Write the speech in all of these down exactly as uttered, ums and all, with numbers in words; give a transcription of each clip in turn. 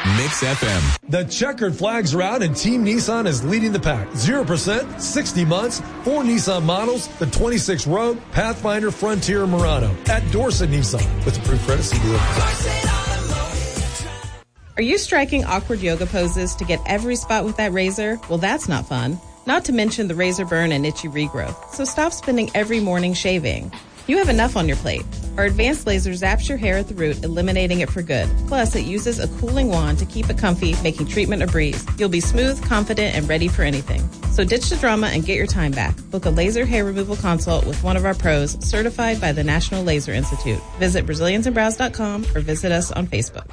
Mix F M. The checkered flags are out and Team Nissan is leading the pack. zero percent, sixty months, four Nissan models, the twenty-six Rogue, Pathfinder, Frontier, and Murano. At Dorset Nissan. With approved credit, C D L. Are you striking awkward yoga poses to get every spot with that razor? Well, that's not fun. Not to mention the razor burn and itchy regrowth. So stop spending every morning shaving. You have enough on your plate. Our advanced laser zaps your hair at the root, eliminating it for good. Plus, it uses a cooling wand to keep it comfy, making treatment a breeze. You'll be smooth, confident, and ready for anything. So ditch the drama and get your time back. Book a laser hair removal consult with one of our pros, certified by the National Laser Institute. Visit Brazilians and Brows dot com or visit us on Facebook.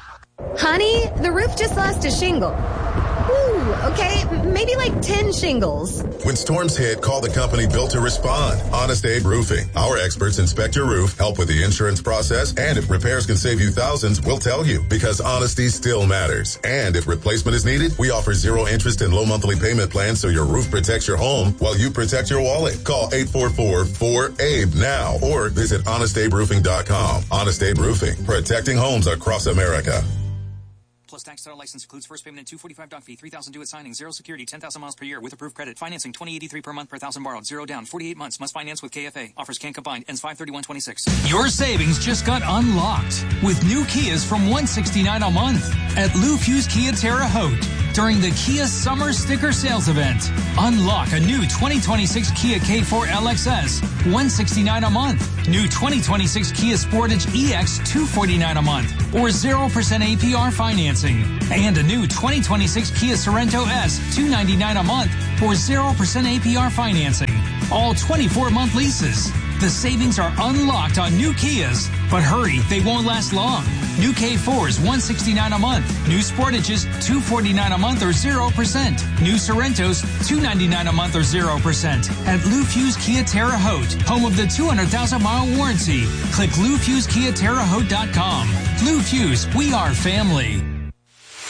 Honey, the roof just lost a shingle. Ooh, okay, maybe like ten shingles. When storms hit, call the company built to respond. Honest Abe Roofing. Our experts inspect your roof, help with the insurance process, and if repairs can save you thousands, we'll tell you, because honesty still matters. And if replacement is needed, we offer zero interest and low monthly payment plans so your roof protects your home while you protect your wallet. Call eight four four, four, A B E now or visit honest abe roofing dot com. Honest Abe Roofing, protecting homes across America. Plus tax title license includes first payment and two forty-five doc fee, three thousand due at signing, zero security, ten thousand miles per year with approved credit. Financing twenty eighty-three per month per thousand borrowed, zero down, forty-eight months. Must finance with K F A. Offers can't combine. Ends five thirty-one twenty-six. Your savings just got unlocked with new Kias from one hundred sixty-nine dollars a month at Lou Fusz Kia Terre Haute during the Kia Summer Sticker Sales Event. Unlock a new twenty twenty-six Kia K four L X S, one hundred sixty-nine dollars a month. New twenty twenty-six Kia Sportage E X, two hundred forty-nine dollars a month, or zero percent A P R financing. And a new twenty twenty-six Kia Sorento S, two hundred ninety-nine dollars a month, for zero percent A P R financing. All twenty-four month leases. The savings are unlocked on new Kias, but hurry, they won't last long. New K fours, one hundred sixty-nine dollars a month. New Sportages, two hundred forty-nine dollars a month or zero percent. New Sorrentos, two hundred ninety-nine dollars a month or zero percent. At Lou Fusz Kia Terre Haute, home of the two hundred thousand mile warranty. Click Lou Fusz Kia Terre Haute dot com. Lou Fusz, we are family.